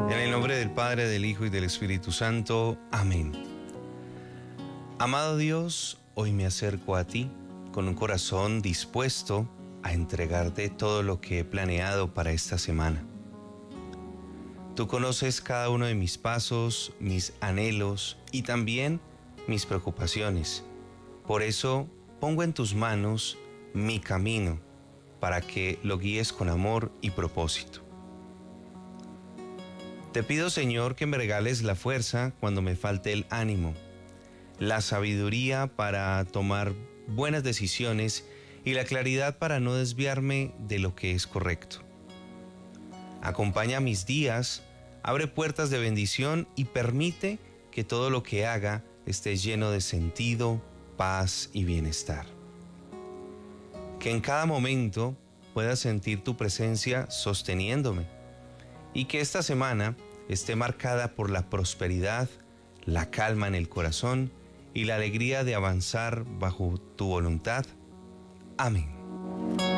En el nombre del Padre, del Hijo y del Espíritu Santo. Amén. Amado Dios, hoy me acerco a ti con un corazón dispuesto a entregarte todo lo que he planeado para esta semana. Tú conoces cada uno de mis pasos, mis anhelos y también mis preocupaciones. Por eso pongo en tus manos mi camino para que lo guíes con amor y propósito. Te pido, Señor, que me regales la fuerza cuando me falte el ánimo, la sabiduría para tomar buenas decisiones y la claridad para no desviarme de lo que es correcto. Acompaña mis días, abre puertas de bendición y permite que todo lo que haga esté lleno de sentido, paz y bienestar. Que en cada momento pueda sentir tu presencia sosteniéndome y que esta semana esté marcada por la prosperidad, la calma en el corazón y la alegría de avanzar bajo tu voluntad. Amén.